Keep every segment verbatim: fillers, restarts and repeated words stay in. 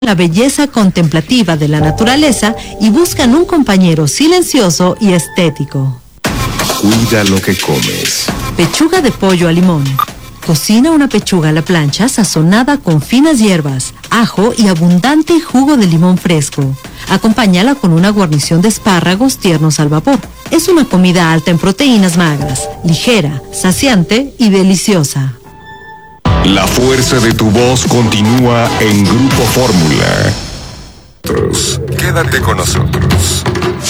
la belleza contemplativa de la naturaleza y buscan un compañero silencioso y estético. Cuida lo que comes. Pechuga de pollo a limón. Cocina una pechuga a la plancha sazonada con finas hierbas, ajo y abundante jugo de limón fresco. Acompáñala con una guarnición de espárragos tiernos al vapor. Es una comida alta en proteínas magras, ligera, saciante y deliciosa. La fuerza de tu voz continúa en Grupo Fórmula. Quédate con nosotros.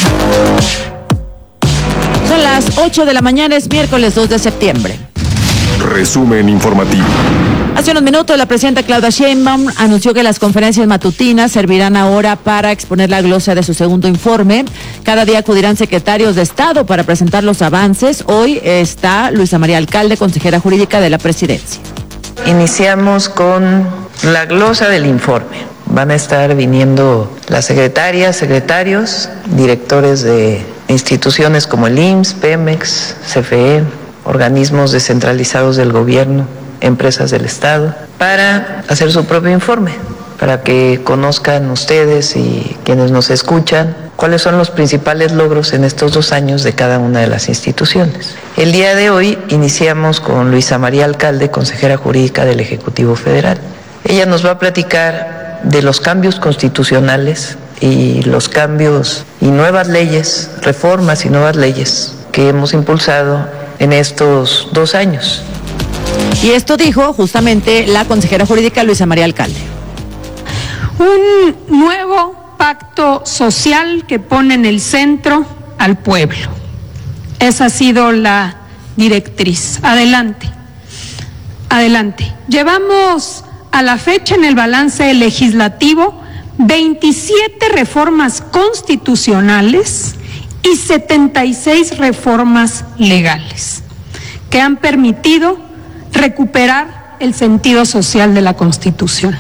Son las ocho de la mañana, es miércoles dos de septiembre. Resumen informativo. Hace unos minutos la presidenta Claudia Sheinbaum anunció que las conferencias matutinas servirán ahora para exponer la glosa de su segundo informe. Cada día acudirán secretarios de Estado para presentar los avances. Hoy está Luisa María Alcalde, consejera jurídica de la presidencia. Iniciamos con la glosa del informe. Van a estar viniendo las secretarias, secretarios, directores de instituciones como el I M S S, Pemex, C F E, organismos descentralizados del gobierno, empresas del Estado, para hacer su propio informe, para que conozcan ustedes y quienes nos escuchan cuáles son los principales logros en estos dos años de cada una de las instituciones. El día de hoy iniciamos con Luisa María Alcalde, consejera jurídica del Ejecutivo Federal. Ella nos va a platicar de los cambios constitucionales y los cambios y nuevas leyes, reformas y nuevas leyes que hemos impulsado en estos dos años. Y esto dijo justamente la consejera jurídica Luisa María Alcalde. Un nuevo pacto social que pone en el centro al pueblo. Esa ha sido la directriz. Adelante, adelante. Llevamos a la fecha en el balance legislativo veintisiete reformas constitucionales y setenta y seis reformas legales que han permitido recuperar el sentido social de la Constitución.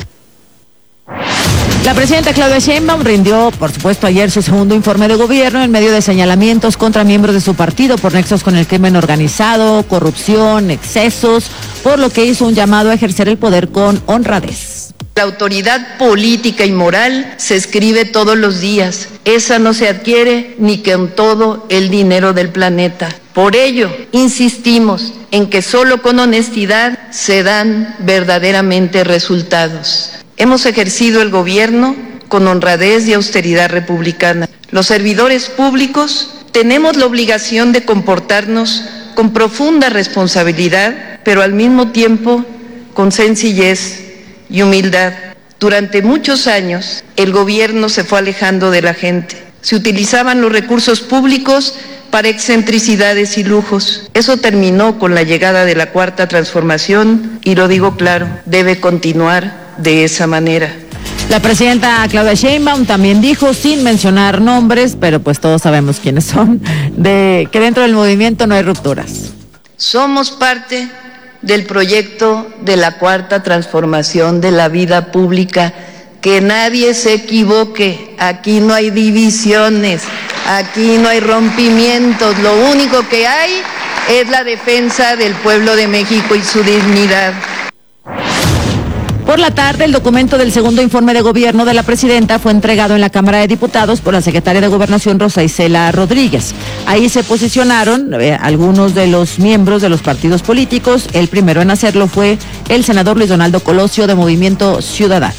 La presidenta Claudia Sheinbaum rindió, por supuesto, ayer su segundo informe de gobierno en medio de señalamientos contra miembros de su partido por nexos con el crimen organizado, corrupción, excesos, por lo que hizo un llamado a ejercer el poder con honradez. La autoridad política y moral se escribe todos los días. Esa no se adquiere ni con todo el dinero del planeta. Por ello, insistimos en que solo con honestidad se dan verdaderamente resultados. Hemos ejercido el gobierno con honradez y austeridad republicana. Los servidores públicos tenemos la obligación de comportarnos con profunda responsabilidad, pero al mismo tiempo con sencillez y humildad. Durante muchos años, el gobierno se fue alejando de la gente. Se utilizaban los recursos públicos para excentricidades y lujos. Eso terminó con la llegada de la Cuarta Transformación y lo digo claro, debe continuar de esa manera. La presidenta Claudia Sheinbaum también dijo, sin mencionar nombres, pero pues todos sabemos quiénes son, de que dentro del movimiento no hay rupturas. Somos parte del proyecto de la Cuarta Transformación de la vida pública. Que nadie se equivoque, aquí no hay divisiones, aquí no hay rompimientos, lo único que hay es la defensa del pueblo de México y su dignidad. Por la tarde, el documento del segundo informe de gobierno de la presidenta fue entregado en la Cámara de Diputados por la secretaria de Gobernación, Rosa Isela Rodríguez. Ahí se posicionaron eh, algunos de los miembros de los partidos políticos. El primero en hacerlo fue el senador Luis Donaldo Colosio de Movimiento Ciudadano.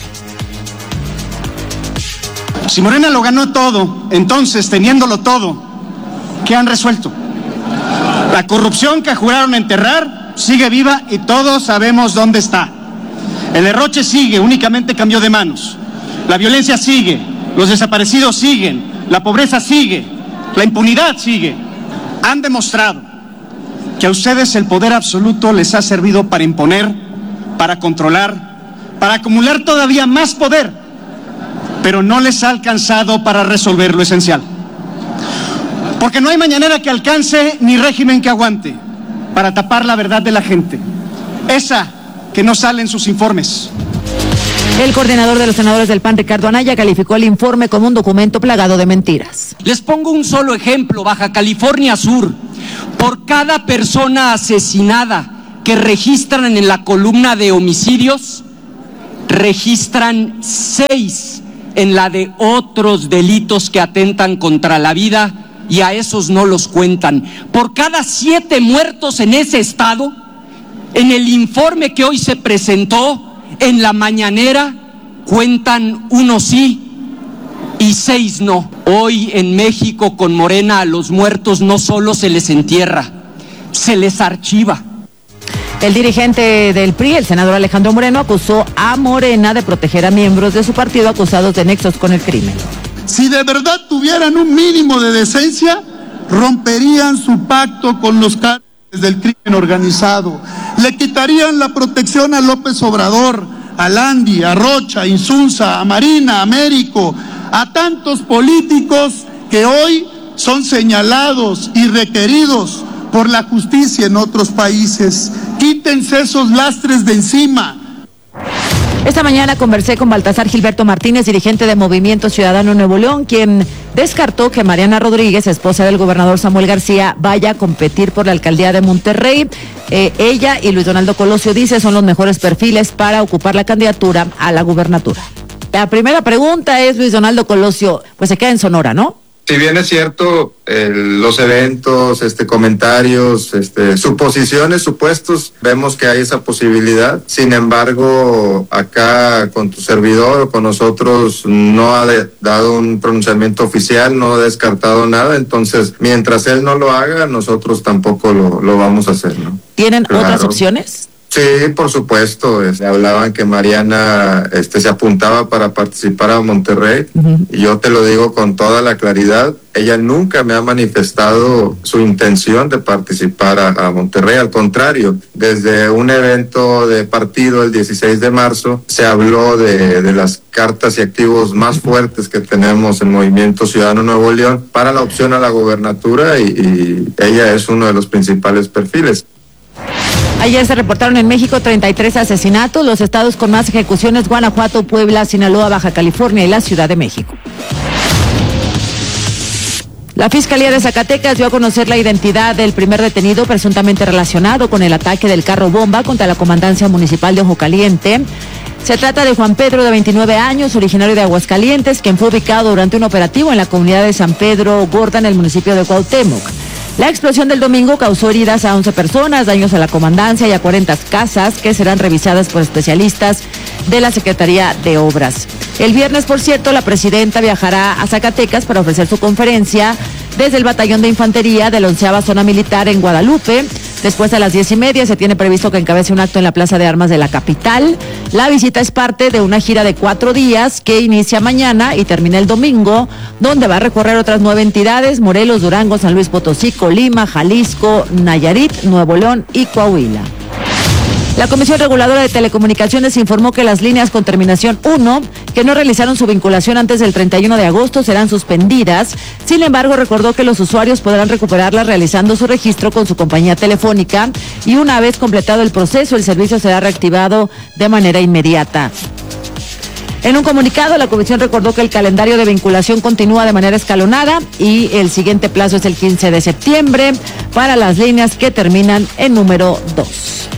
Si Morena lo ganó todo, entonces, teniéndolo todo, ¿qué han resuelto? La corrupción que juraron enterrar sigue viva y todos sabemos dónde está. El derroche sigue, únicamente cambió de manos. La violencia sigue, los desaparecidos siguen, la pobreza sigue, la impunidad sigue. Han demostrado que a ustedes el poder absoluto les ha servido para imponer, para controlar, para acumular todavía más poder, pero no les ha alcanzado para resolver lo esencial. Porque no hay mañanera que alcance ni régimen que aguante para tapar la verdad de la gente. Esa que no sale en sus informes. El coordinador de los senadores del P A N, Ricardo Anaya, calificó el informe como un documento plagado de mentiras. Les pongo un solo ejemplo, Baja California Sur. Por cada persona asesinada que registran en la columna de homicidios, registran seis en la de otros delitos que atentan contra la vida, y a esos no los cuentan. Por cada siete muertos en ese estado, en el informe que hoy se presentó en la mañanera, cuentan uno sí y seis no. Hoy en México con Morena a los muertos no solo se les entierra, se les archiva. El dirigente del P R I, el senador Alejandro Moreno, acusó a Morena de proteger a miembros de su partido acusados de nexos con el crimen. Si de verdad tuvieran un mínimo de decencia, romperían su pacto con los cárteles del crimen organizado, le quitarían la protección a López Obrador, a Landi, a Rocha, a Insunza, a Marina, a Américo, a tantos políticos que hoy son señalados y requeridos por la justicia en otros países. Quítense esos lastres de encima. Esta mañana conversé con Baltasar Gilberto Martínez, dirigente de Movimiento Ciudadano Nuevo León, quien descartó que Mariana Rodríguez, esposa del gobernador Samuel García, vaya a competir por la alcaldía de Monterrey. Eh, ella y Luis Donaldo Colosio, dice, son los mejores perfiles para ocupar la candidatura a la gubernatura. La primera pregunta es, Luis Donaldo Colosio, pues se queda en Sonora, ¿no? Si bien es cierto, eh, los eventos, este, comentarios, este, suposiciones, supuestos, vemos que hay esa posibilidad. Sin embargo, acá con tu servidor o con nosotros no ha de, dado un pronunciamiento oficial, no ha descartado nada. Entonces, mientras él no lo haga, nosotros tampoco lo, lo vamos a hacer, ¿no? ¿Tienen Claro. otras opciones? Sí, por supuesto. Este, hablaban que Mariana este, se apuntaba para participar a Monterrey. Uh-huh. Y yo te lo digo con toda la claridad. Ella nunca me ha manifestado su intención de participar a, a Monterrey. Al contrario, desde un evento de partido el dieciséis de marzo se habló de, de las cartas y activos más fuertes que tenemos en Movimiento Ciudadano Nuevo León para la opción a la gobernatura, y, y ella es uno de los principales perfiles. Ayer se reportaron en México treinta y tres asesinatos. Los estados con más ejecuciones: Guanajuato, Puebla, Sinaloa, Baja California y la Ciudad de México. La Fiscalía de Zacatecas dio a conocer la identidad del primer detenido presuntamente relacionado con el ataque del carro bomba contra la Comandancia Municipal de Ojo Caliente. Se trata de Juan Pedro, de veintinueve años, originario de Aguascalientes, quien fue ubicado durante un operativo en la comunidad de San Pedro Gorda, en el municipio de Cuauhtémoc. La explosión del domingo causó heridas a once personas, daños a la comandancia y a cuarenta casas que serán revisadas por especialistas de la Secretaría de Obras. El viernes, por cierto, la presidenta viajará a Zacatecas para ofrecer su conferencia desde el Batallón de Infantería de la onceava Zona Militar en Guadalupe. Después, a las diez y media, se tiene previsto que encabece un acto en la Plaza de Armas de la capital. La visita es parte de una gira de cuatro días que inicia mañana y termina el domingo, donde va a recorrer otras nueve entidades: Morelos, Durango, San Luis Potosí, Colima, Jalisco, Nayarit, Nuevo León y Coahuila. La Comisión Reguladora de Telecomunicaciones informó que las líneas con terminación uno, que no realizaron su vinculación antes del treinta y uno de agosto, serán suspendidas. Sin embargo, recordó que los usuarios podrán recuperarlas realizando su registro con su compañía telefónica, y una vez completado el proceso, el servicio será reactivado de manera inmediata. En un comunicado, la comisión recordó que el calendario de vinculación continúa de manera escalonada y el siguiente plazo es el quince de septiembre para las líneas que terminan en número dos.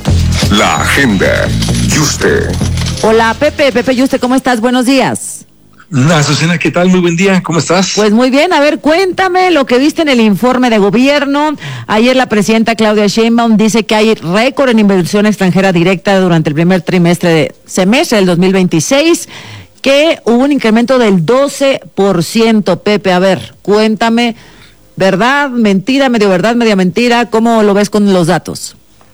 La agenda. Yuste. Hola, Pepe. Pepe Yuste, ¿cómo estás? Buenos días. Azucena, ¿qué tal? Muy buen día, ¿cómo estás? Pues muy bien, a ver, cuéntame lo que viste en el informe de gobierno. Ayer la presidenta Claudia Sheinbaum dice que hay récord en inversión extranjera directa durante el primer trimestre de semestre del dos mil veintiséis, que hubo un incremento del doce por ciento. Pepe, a ver, cuéntame, ¿verdad, mentira, medio verdad, media mentira? ¿Cómo lo ves con los datos?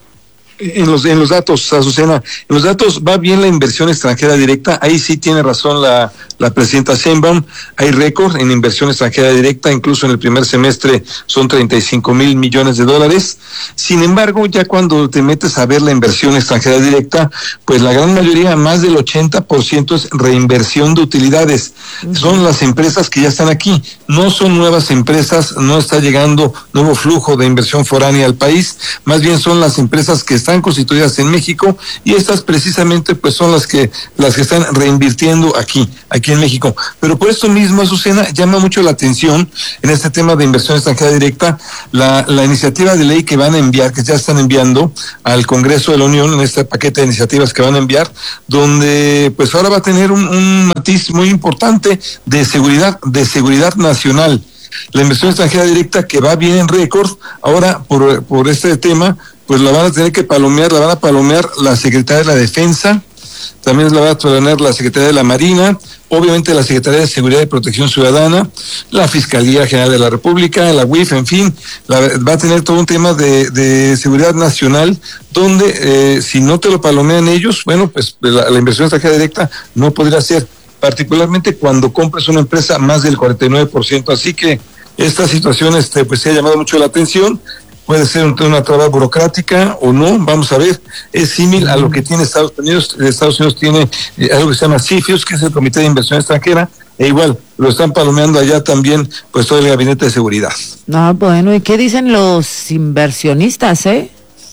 En los, en los datos, Azucena, en los datos va bien la inversión extranjera directa. Ahí sí tiene razón la, la presidenta Sheinbaum. Hay récord en inversión extranjera directa, incluso en el primer semestre son treinta y cinco mil millones de dólares. Sin embargo, ya cuando te metes a ver la inversión extranjera directa, pues la gran mayoría, más del ochenta por ciento, es reinversión de utilidades. Uh-huh. Son las empresas que ya están aquí, no son nuevas empresas, no está llegando nuevo flujo de inversión foránea al país, más bien son las empresas que están constituidas en México, y estas precisamente pues son las que las que están reinvirtiendo aquí. Aquí aquí en México. Pero por esto mismo, Azucena, llama mucho la atención en este tema de inversión extranjera directa, la, la iniciativa de ley que van a enviar, que ya están enviando al Congreso de la Unión, en este paquete de iniciativas que van a enviar, donde pues ahora va a tener un, un matiz muy importante de seguridad, de seguridad nacional. La inversión extranjera directa, que va bien en récord, ahora por, por este tema, pues la van a tener que palomear, la van a palomear la Secretaría de la Defensa, también la va a palomear la Secretaría de la Marina, obviamente la Secretaría de Seguridad y Protección Ciudadana, la Fiscalía General de la República, la U I F, en fin, la, va a tener todo un tema de, de seguridad nacional, donde eh, si no te lo palomean ellos, bueno, pues la, la inversión extranjera directa no podría ser, particularmente cuando compres una empresa más del cuarenta y nueve por ciento, así que esta situación este, pues se ha llamado mucho la atención. Puede ser una traba burocrática o no, vamos a ver, es similar a lo que tiene Estados Unidos. Estados Unidos tiene eh, algo que se llama CFIUS, que es el Comité de Inversión Extranjera, e igual lo están palomeando allá también, pues todo el gabinete de seguridad. No, bueno, ¿y qué dicen los inversionistas, eh?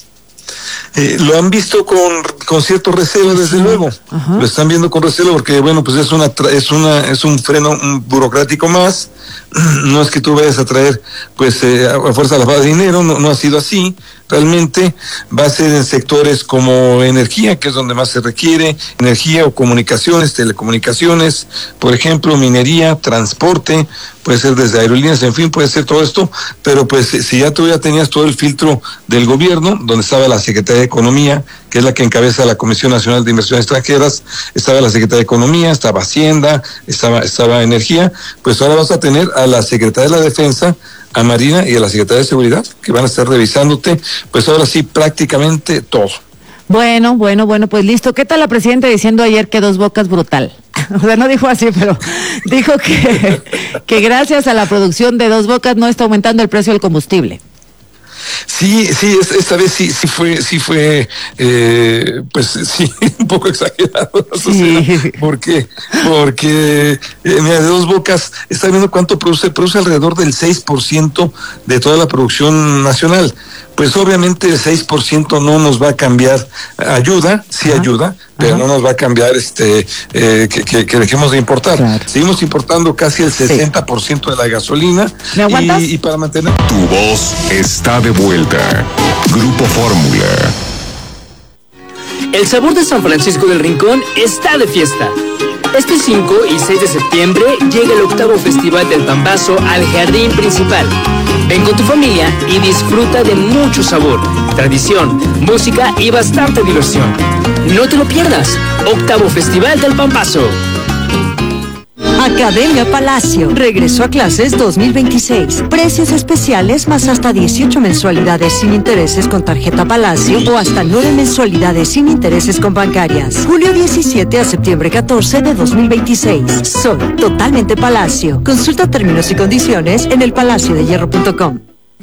Eh, lo han visto con, con cierto recelo, desde sí. luego. Ajá. Lo están viendo con recelo porque, bueno, pues es una es una es un freno un burocrático más. No es que tú vayas a traer, pues, eh, a fuerza lavada de dinero, no, no ha sido así. Realmente va a ser en sectores como energía, que es donde más se requiere, energía o comunicaciones, telecomunicaciones, por ejemplo, minería, transporte, puede ser desde aerolíneas, en fin, puede ser todo esto, pero pues si ya tú ya tenías todo el filtro del gobierno, donde estaba la Secretaría de Economía, que es la que encabeza la Comisión Nacional de Inversiones Extranjeras, estaba la Secretaría de Economía, estaba Hacienda, estaba, estaba Energía, pues ahora vas a tener a la Secretaría de la Defensa, a Marina y a la Secretaría de Seguridad, que van a estar revisándote, pues ahora sí, prácticamente todo. Bueno, bueno, bueno, pues listo. ¿Qué tal la presidenta diciendo ayer que Dos Bocas brutal? O sea, no dijo así, pero dijo que, que gracias a la producción de Dos Bocas no está aumentando el precio del combustible. Sí, sí, esta vez sí, sí fue, sí fue, eh, pues sí, un poco exagerado, sí. ¿Por qué? Porque, eh, mira, de Dos Bocas, está viendo cuánto produce, produce alrededor del seis por ciento de toda la producción nacional. Pues obviamente el seis por ciento no nos va a cambiar, ayuda, sí Ajá. ayuda, pero Ajá. no nos va a cambiar este eh, que, que, que dejemos de importar. Claro. Seguimos importando casi el sesenta por ciento sí. de la gasolina. ¿Me aguantas? Y, y para mantener... Tu voz está de vuelta. Grupo Fórmula. El sabor de San Francisco del Rincón está de fiesta. Este cinco y seis de septiembre llega el octavo Festival del Pambazo al Jardín Principal. Ven con tu familia y disfruta de mucho sabor, tradición, música y bastante diversión. No te lo pierdas, octavo Festival del Pambazo. Academia Palacio regresó a clases dos mil veintiséis. Precios especiales más hasta dieciocho mensualidades sin intereses con tarjeta Palacio o hasta nueve mensualidades sin intereses con bancarias. Julio diecisiete a septiembre catorce de dos mil veintiséis. Soy totalmente Palacio. Consulta términos y condiciones en el palacio de hierro punto com.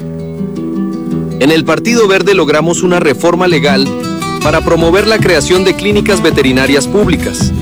En el Partido Verde logramos una reforma legal para promover la creación de clínicas veterinarias públicas.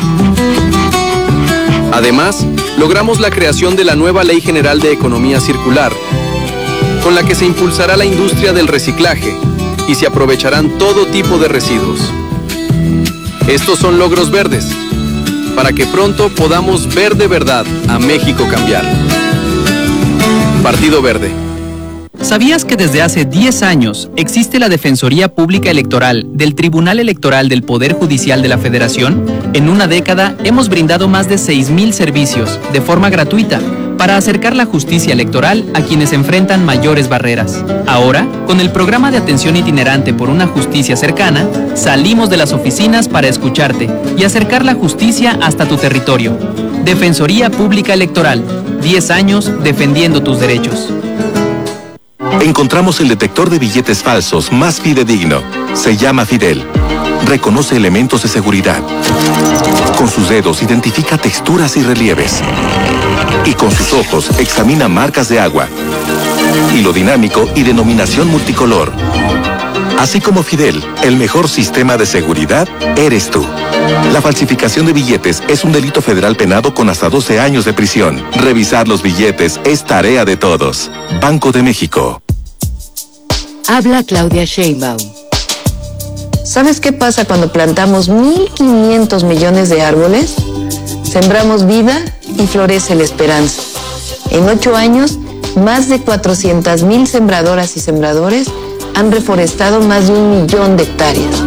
Además, logramos la creación de la nueva Ley General de Economía Circular, con la que se impulsará la industria del reciclaje y se aprovecharán todo tipo de residuos. Estos son logros verdes, para que pronto podamos ver de verdad a México cambiar. Partido Verde. ¿Sabías que desde hace diez años existe la Defensoría Pública Electoral del Tribunal Electoral del Poder Judicial de la Federación? En una década hemos brindado más de seis mil servicios de forma gratuita para acercar la justicia electoral a quienes enfrentan mayores barreras. Ahora, con el programa de atención itinerante por una justicia cercana, salimos de las oficinas para escucharte y acercar la justicia hasta tu territorio. Defensoría Pública Electoral, diez años defendiendo tus derechos. Encontramos el detector de billetes falsos más fidedigno. Se llama Fidel. Reconoce elementos de seguridad. Con sus dedos identifica texturas y relieves. Y con sus ojos examina marcas de agua. Hilo dinámico y denominación multicolor. Así como Fidel, el mejor sistema de seguridad eres tú. La falsificación de billetes es un delito federal penado con hasta doce años de prisión. Revisar los billetes es tarea de todos. Banco de México. Habla Claudia Sheinbaum. ¿Sabes qué pasa cuando plantamos mil quinientos millones de árboles? Sembramos vida y florece la esperanza. En ocho años, más de cuatrocientas mil sembradoras y sembradores han reforestado más de un millón de hectáreas.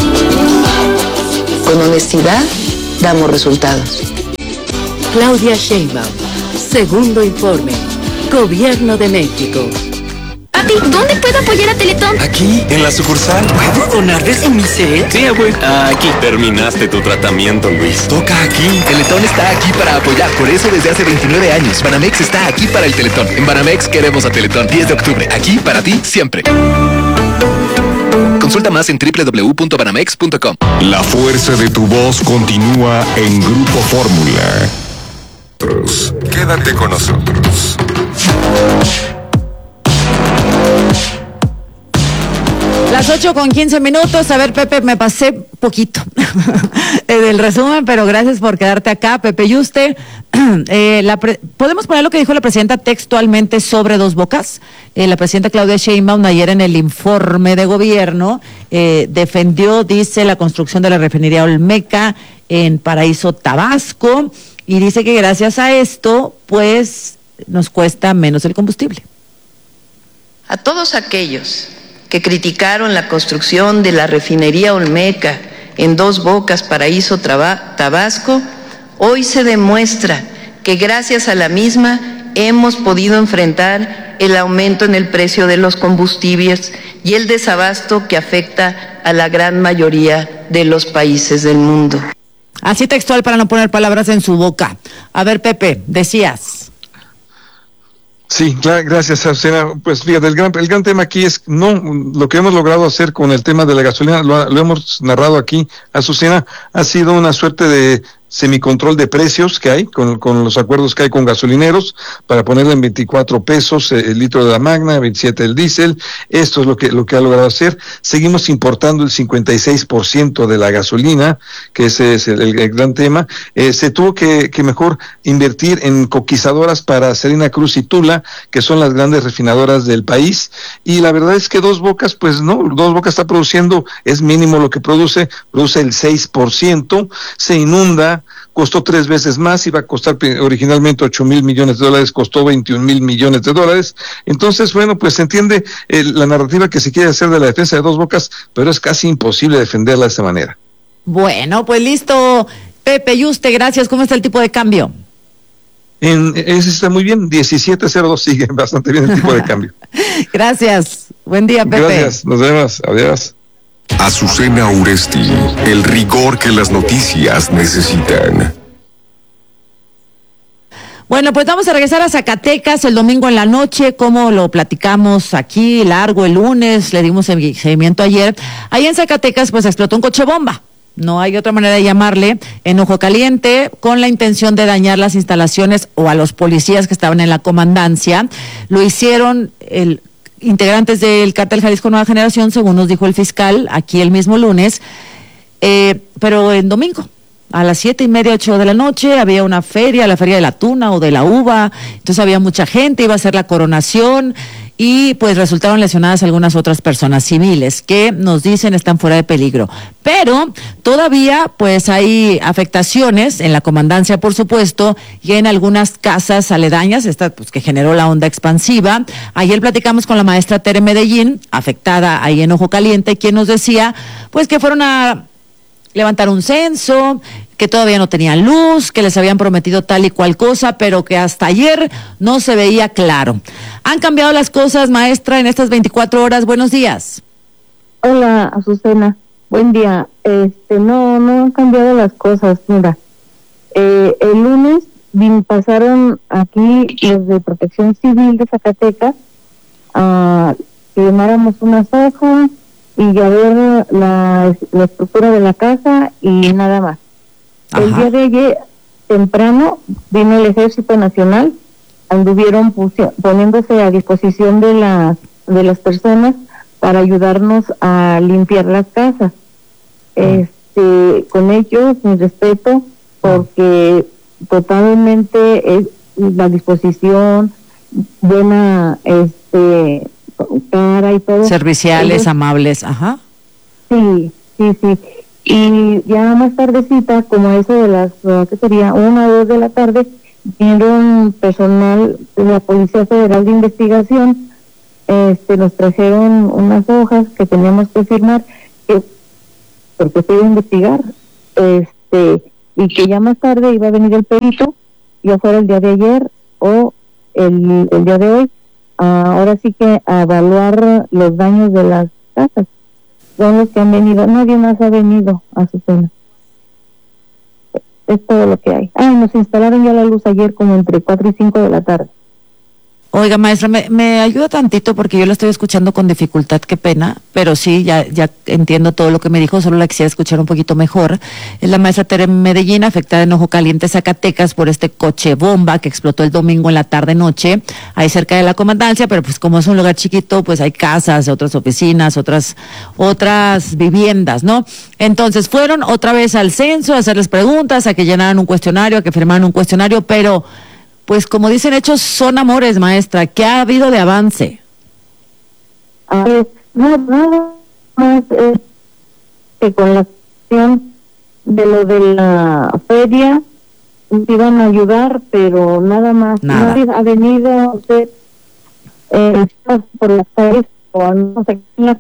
Con honestidad, damos resultados. Claudia Sheinbaum, segundo informe, Gobierno de México. Papi, ¿dónde puedo apoyar a Teletón? Aquí, en la sucursal. ¿Puedo donar desde mi cel? Sí, abuelo. Aquí. Terminaste tu tratamiento, Luis. Toca aquí. Teletón está aquí para apoyar. Por eso desde hace veintinueve años. Banamex está aquí para el Teletón. En Banamex queremos a Teletón. diez de octubre. Aquí para ti, siempre. Consulta más en doble u doble u doble u punto banamex punto com. La fuerza de tu voz continúa en Grupo Fórmula. Quédate con nosotros. Las ocho con quince minutos. A ver, Pepe, me pasé poquito del resumen, pero gracias por quedarte acá, Pepe Yuste. Eh, la pre- ¿Podemos poner lo que dijo la presidenta textualmente sobre Dos Bocas? Eh, la presidenta Claudia Sheinbaum ayer en el informe de gobierno eh, defendió, dice, la construcción de la refinería Olmeca en Paraíso, Tabasco, y dice que gracias a esto, pues, nos cuesta menos el combustible. A todos aquellos que criticaron la construcción de la refinería Olmeca en Dos Bocas, Paraíso, Traba- Tabasco, hoy se demuestra que gracias a la misma hemos podido enfrentar el aumento en el precio de los combustibles y el desabasto que afecta a la gran mayoría de los países del mundo. Así textual para no poner palabras en su boca. A ver, Pepe, decías. Sí, claro, gracias, Azucena. Pues fíjate, el gran, el gran tema aquí es no lo que hemos logrado hacer con el tema de la gasolina, lo, lo hemos narrado aquí, Azucena, ha sido una suerte de semicontrol de precios que hay, con, con los acuerdos que hay con gasolineros, para ponerle en veinticuatro pesos el litro de la Magna, veintisiete el diésel. Esto es lo que, lo que ha logrado hacer. Seguimos importando el cincuenta y seis por ciento de la gasolina, que ese es el, el, el gran tema. Eh, se tuvo que, que mejor invertir en coquizadoras para Salina Cruz y Tula, que son las grandes refinadoras del país, y la verdad es que Dos Bocas, pues no, Dos Bocas está produciendo, es mínimo lo que produce, produce el seis por ciento, se inunda, costó tres veces más, iba a costar originalmente ocho mil millones de dólares, costó veintiún mil millones de dólares. Entonces, bueno, pues se entiende eh, la narrativa que se quiere hacer de la defensa de Dos Bocas, pero es casi imposible defenderla de esta manera. Bueno, pues listo, Pepe Yuste, gracias. ¿Cómo está el tipo de cambio? En, ese está muy bien, diecisiete cero dos, sigue bastante bien el tipo de cambio. Gracias, buen día, Pepe. Gracias, nos vemos, adiós. Azucena Uresti, el rigor que las noticias necesitan. Bueno, pues vamos a regresar a Zacatecas el domingo en la noche, como lo platicamos aquí, largo el lunes, le dimos seguimiento ayer. Ahí en Zacatecas, pues explotó un coche bomba. No hay otra manera de llamarle, en Ojo Caliente, con la intención de dañar las instalaciones o a los policías que estaban en la comandancia. Lo hicieron el integrantes del Cártel Jalisco Nueva Generación, según nos dijo el fiscal, aquí el mismo lunes, eh, pero en domingo, a las siete y media, ocho de la noche, había una feria, la feria de la tuna o de la uva, entonces había mucha gente, iba a ser la coronación, y pues resultaron lesionadas algunas otras personas civiles que nos dicen están fuera de peligro. Pero todavía pues hay afectaciones en la comandancia, por supuesto, y en algunas casas aledañas, esta pues que generó la onda expansiva. Ayer platicamos con la maestra Tere Medellín, afectada ahí en Ojo Caliente, quien nos decía pues que fueron a levantar un censo, que todavía no tenían luz, que les habían prometido tal y cual cosa, pero que hasta ayer no se veía claro. ¿Han cambiado las cosas, maestra, en estas veinticuatro horas? Buenos días. Hola, Azucena. Buen día. Este, no, no han cambiado las cosas. Mira, eh, el lunes vin, pasaron aquí los de Protección Civil de Zacatecas a que llenáramos unas hojas y ya ver la, la estructura de la casa y nada más. Ajá. El día de ayer, temprano, vino el Ejército Nacional, anduvieron pusi- poniéndose a disposición de las de las personas para ayudarnos a limpiar las casas. Este, con ellos, mi respeto, porque totalmente es la disposición, buena, este, cara y todo. Serviciales, ellos, amables, ajá. Sí, sí, sí. Y ya más tardecita, como eso de las, ¿qué sería? Una o dos de la tarde, vinieron personal de la Policía Federal de Investigación, este, nos trajeron unas hojas que teníamos que firmar, que, porque se iba a investigar, este, y que ya más tarde iba a venir el perito, ya fuera el día de ayer o el, el día de hoy, ah, ahora sí que a evaluar los daños de las casas. Son los que han venido, nadie más ha venido a su cena. Es todo lo que hay. Ah, nos instalaron ya la luz ayer como entre cuatro y cinco de la tarde. Oiga, maestra, me, me ayuda tantito porque yo la estoy escuchando con dificultad, qué pena, pero sí, ya ya entiendo todo lo que me dijo, solo la quisiera escuchar un poquito mejor. Es la maestra Tere Medellín, afectada en Ojo Caliente, Zacatecas, por este coche bomba que explotó el domingo en la tarde-noche, ahí cerca de la comandancia, pero pues como es un lugar chiquito, pues hay casas, otras oficinas, otras otras viviendas, ¿no? Entonces fueron otra vez al censo a hacerles preguntas, a que llenaran un cuestionario, a que firmaran un cuestionario, pero... Pues como dicen, hechos son amores, maestra. ¿Qué ha habido de avance? A ver, no, nada más es que con la acción de lo de la feria nos iban a ayudar, pero nada más. Nada. Nadie ha venido usted eh, por las calles o no sé qué.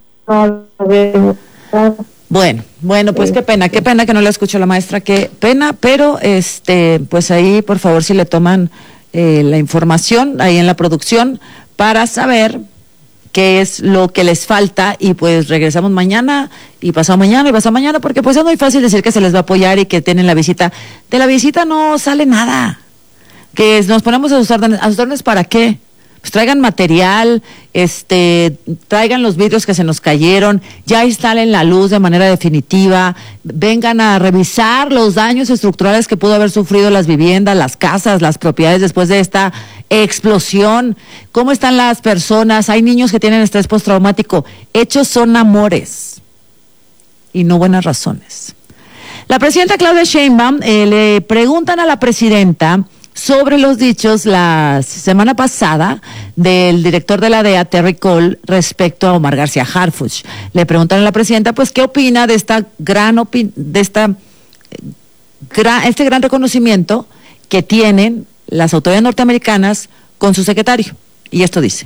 Bueno, bueno, pues qué pena, qué pena que no la escucho la maestra, qué pena, pero este, pues ahí por favor si le toman eh, la información ahí en la producción para saber qué es lo que les falta y pues regresamos mañana y pasado mañana y pasado mañana porque pues es muy fácil decir que se les va a apoyar y que tienen la visita. De la visita no sale nada, que nos ponemos a sus órdenes, a sus órdenes ¿para qué? Pues traigan material, este, traigan los vidrios que se nos cayeron, ya instalen la luz de manera definitiva, vengan a revisar los daños estructurales que pudo haber sufrido las viviendas, las casas, las propiedades después de esta explosión. ¿Cómo están las personas? Hay niños que tienen estrés postraumático. Hechos son amores y no buenas razones. La presidenta Claudia Sheinbaum, eh, le preguntan a la presidenta sobre los dichos la semana pasada del director de la D E A, Terry Cole, respecto a Omar García Harfuch. Le preguntan a la presidenta, pues, ¿qué opina de esta gran opi- de esta gran, este gran reconocimiento que tienen las autoridades norteamericanas con su secretario? Y esto dice.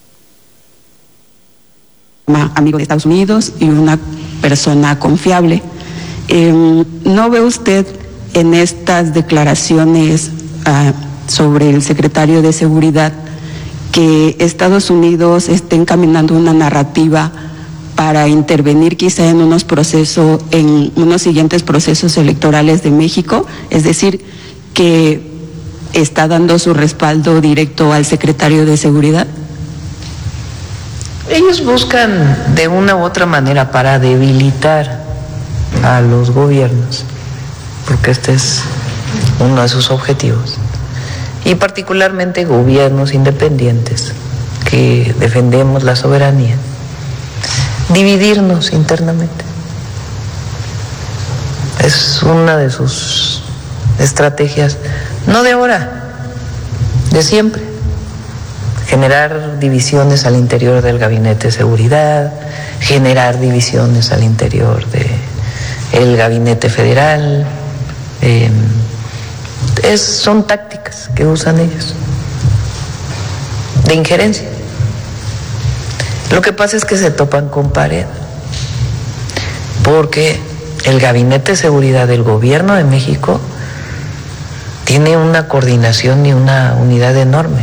Amigo de Estados Unidos y una persona confiable. Eh, ¿No ve usted en estas declaraciones Uh, sobre el secretario de Seguridad que Estados Unidos esté encaminando una narrativa para intervenir quizá en unos procesos, en unos siguientes procesos electorales de México? Es decir, que está dando su respaldo directo al secretario de Seguridad. Ellos buscan de una u otra manera para debilitar a los gobiernos, porque este es uno de sus objetivos, y particularmente gobiernos independientes que defendemos la soberanía, dividirnos internamente. Es una de sus estrategias, no de ahora, de siempre, generar divisiones al interior del gabinete de seguridad, generar divisiones al interior del gabinete federal. eh, Es, son tácticas que usan ellos de injerencia. Lo que pasa es que se topan con pared, porque el Gabinete de Seguridad del Gobierno de México tiene una coordinación y una unidad enorme.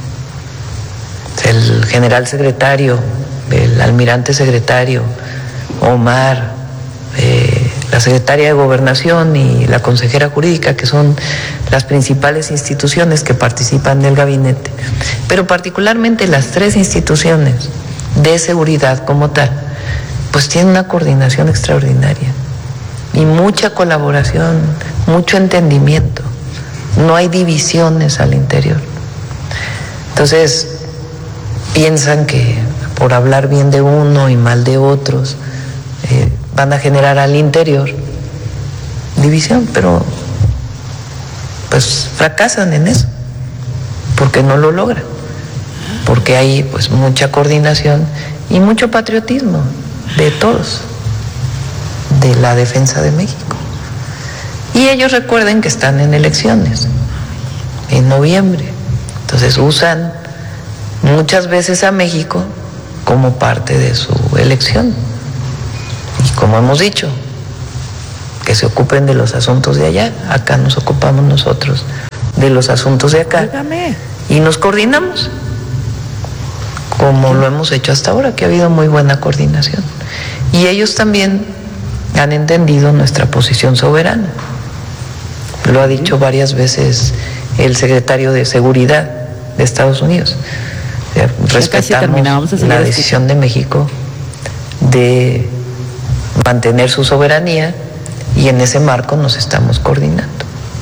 El general secretario, el almirante secretario, Omar, eh, la secretaria de Gobernación y la consejera jurídica, que son las principales instituciones que participan del gabinete, pero particularmente las tres instituciones de seguridad como tal, pues tienen una coordinación extraordinaria y mucha colaboración, mucho entendimiento. No hay divisiones al interior. Entonces, piensan que por hablar bien de uno y mal de otros, eh, van a generar al interior división, pero pues fracasan en eso, porque no lo logran, porque hay pues mucha coordinación y mucho patriotismo de todos. de la defensa de México. Y ellos recuerden que están en elecciones en noviembre. Entonces usan muchas veces a México como parte de su elección. Y como hemos dicho, que se ocupen de los asuntos de allá, acá nos ocupamos nosotros de los asuntos de acá. Dígame. Y nos coordinamos, como lo hemos hecho hasta ahora, que ha habido muy buena coordinación. Y ellos también han entendido nuestra posición soberana. Lo ha dicho varias veces el secretario de Seguridad de Estados Unidos. Respetamos la decisión de México de mantener su soberanía y en ese marco nos estamos coordinando.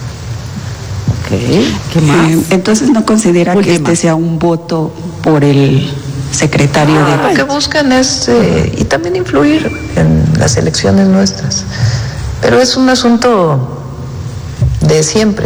Okay. ¿Qué más? Eh, entonces no considera Última. que este sea un voto por el secretario ah, de... Lo que buscan es, eh, y también influir en las elecciones nuestras, pero es un asunto de siempre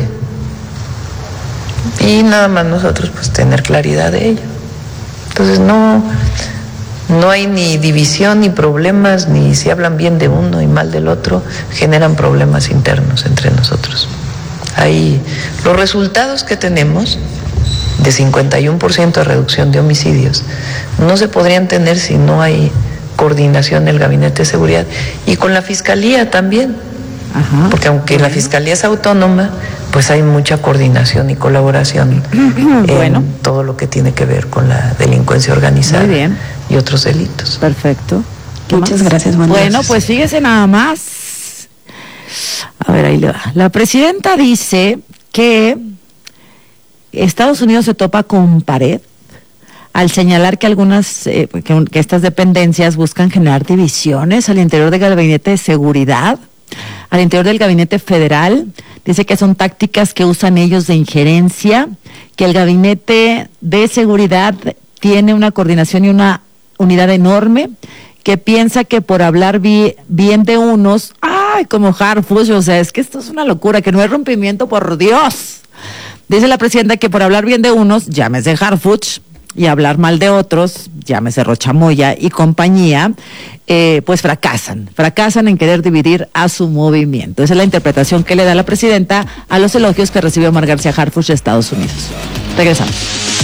y nada más nosotros pues tener claridad de ello. Entonces no, no hay ni división ni problemas, ni si hablan bien de uno y mal del otro, generan problemas internos entre nosotros. Hay los resultados que tenemos de cincuenta y uno por ciento de reducción de homicidios no se podrían tener si no hay coordinación en el Gabinete de Seguridad y con la Fiscalía también. Ajá. Porque aunque bueno. la Fiscalía es autónoma, pues hay mucha coordinación y colaboración bueno. en todo lo que tiene que ver con la delincuencia organizada Muy bien. y otros delitos. Perfecto. Muchas más? gracias, Manuel. Bueno, pues fíjese nada más. A ver, ahí le va. La presidenta dice que Estados Unidos se topa con pared al señalar que algunas, eh, que, que estas dependencias buscan generar divisiones al interior del Gabinete de Seguridad, al interior del Gabinete Federal. Dice que son tácticas que usan ellos de injerencia, que el Gabinete de Seguridad tiene una coordinación y una unidad enorme, que piensa que por hablar bi- bien de unos, ay, como Harfuch, o sea, es que esto es una locura, que no hay rompimiento, por Dios. Dice la presidenta que por hablar bien de unos, llámese Harfuch, y hablar mal de otros, llámese Rochamoya y compañía, eh, pues fracasan, fracasan en querer dividir a su movimiento. Esa es la interpretación que le da la presidenta a los elogios que recibió Omar García Harfuch de Estados Unidos. Regresamos.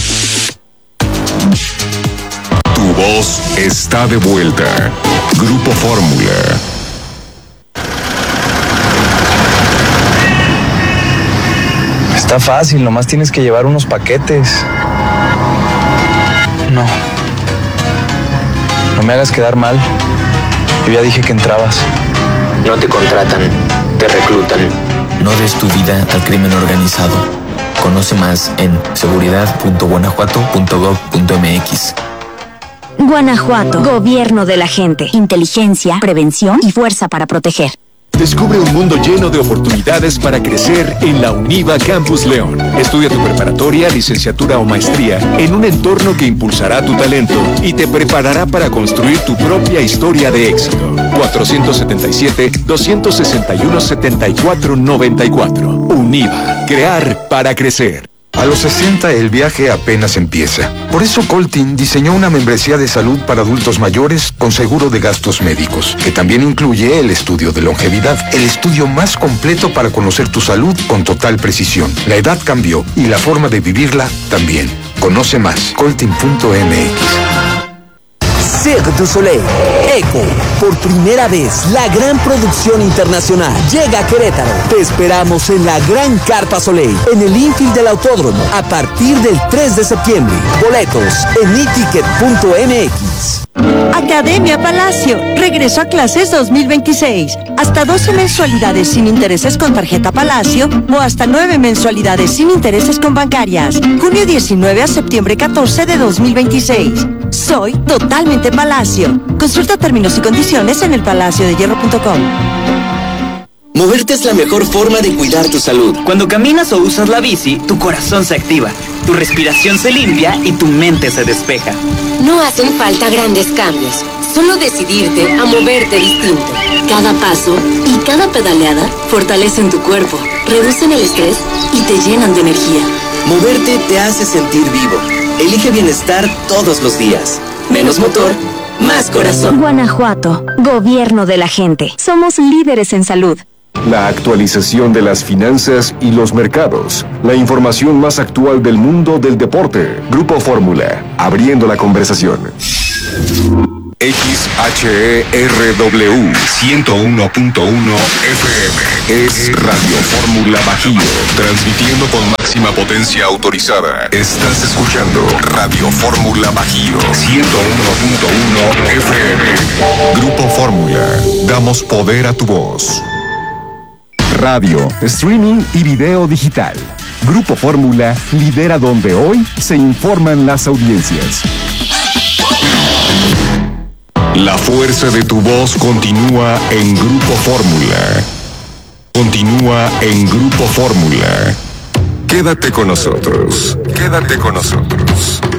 Tu voz está de vuelta. Grupo Fórmula. Está fácil, nomás tienes que llevar unos paquetes. No. No me hagas quedar mal. Yo ya dije que entrabas. No te contratan, te reclutan. No des tu vida al crimen organizado. Conoce más en seguridad punto guanajuato punto gob punto mx. Guanajuato, gobierno de la gente, inteligencia, prevención y fuerza para proteger. Descubre un mundo lleno de oportunidades para crecer en la UNIVA Campus León. Estudia tu preparatoria, licenciatura o maestría en un entorno que impulsará tu talento y te preparará para construir tu propia historia de éxito. cuatrocientos setenta y siete, doscientos sesenta y uno, setenta y cuatro noventa y cuatro. UNIVA, crear para crecer. A los sesenta el viaje apenas empieza. Por eso Coltin diseñó una membresía de salud para adultos mayores con seguro de gastos médicos, que también incluye el estudio de longevidad, el estudio más completo para conocer tu salud con total precisión. La edad cambió y la forma de vivirla también. Conoce más, coltin punto m x. Cirque du Soleil, ECO, por primera vez, la gran producción internacional llega a Querétaro. Te esperamos en la Gran Carpa Soleil, en el infield del Autódromo, a partir del tres de septiembre. Boletos en i ticket punto m x. Academia Palacio, regreso a clases dos mil veintiséis. Hasta doce mensualidades sin intereses con tarjeta Palacio o hasta nueve mensualidades sin intereses con bancarias. Junio diecinueve a septiembre catorce de dos mil veintiséis. Soy totalmente Palacio. Consulta términos y condiciones en el palacio de hierro punto com. Moverte es la mejor forma de cuidar tu salud. Cuando caminas o usas la bici, tu corazón se activa, tu respiración se limpia y tu mente se despeja. No hacen falta grandes cambios, solo decidirte a moverte distinto. Cada paso y cada pedaleada fortalecen tu cuerpo, reducen el estrés y te llenan de energía. Moverte te hace sentir vivo. Elige bienestar todos los días. Menos motor, más corazón. Guanajuato, gobierno de la gente. Somos líderes en salud. La actualización de las finanzas y los mercados. La información más actual del mundo del deporte. Grupo Fórmula, abriendo la conversación. X H E R W ciento uno punto uno F M es Radio Fórmula Bajío, transmitiendo con máxima potencia autorizada. Estás escuchando Radio Fórmula Bajío ciento uno punto uno F M. Grupo Fórmula, damos poder a tu voz. Radio, streaming y video digital. Grupo Fórmula lidera donde hoy se informan las audiencias. La fuerza de tu voz continúa en Grupo Fórmula. Continúa en Grupo Fórmula. Quédate con nosotros. Quédate con nosotros.